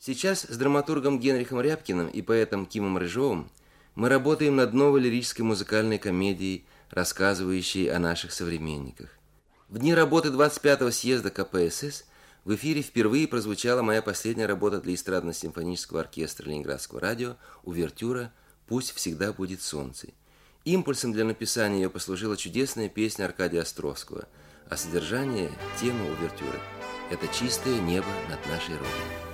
Сейчас с драматургом Генрихом Рябкиным и поэтом Кимом Рыжовым мы работаем над новой лирической музыкальной комедией, рассказывающей о наших современниках. В дни работы 25-го съезда КПСС в эфире впервые прозвучала моя последняя работа для эстрадно-симфонического оркестра Ленинградского радио «Увертюра «Пусть всегда будет солнце». Импульсом для написания ее послужила чудесная песня Аркадия Островского, а содержание темы увертюры – это чистое небо над нашей Родиной.